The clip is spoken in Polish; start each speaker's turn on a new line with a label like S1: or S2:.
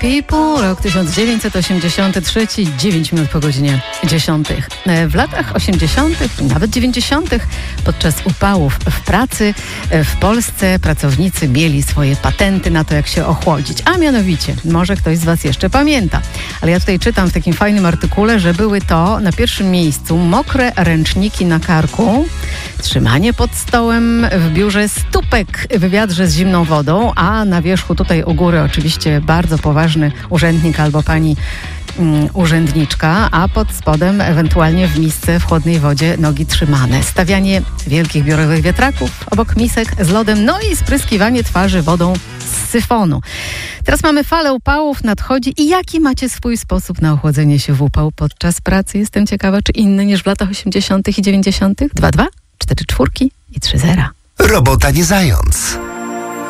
S1: People, rok 1983, 9 minut po godzinie 10. W latach 80. i nawet 90. podczas upałów w pracy w Polsce pracownicy mieli swoje patenty na to, jak się ochłodzić. A mianowicie, może ktoś z Was jeszcze pamięta, ale ja tutaj czytam w takim fajnym artykule, że były to na pierwszym miejscu mokre ręczniki na karku, trzymanie pod stołem w biurze, stópek w wiadrze z zimną wodą, a na wierzchu tutaj u góry oczywiście bardzo poważny urzędnik albo pani urzędniczka, a pod spodem ewentualnie w misce w chłodnej wodzie nogi trzymane. Stawianie wielkich biurowych wiatraków obok misek z lodem, no i spryskiwanie twarzy wodą z syfonu. Teraz mamy falę upałów, nadchodzi i jaki macie swój sposób na ochłodzenie się w upał podczas pracy? Jestem ciekawa, czy inny niż w latach 80. i 90. 2-2, 4-4 i 3-0.
S2: Robota nie zając.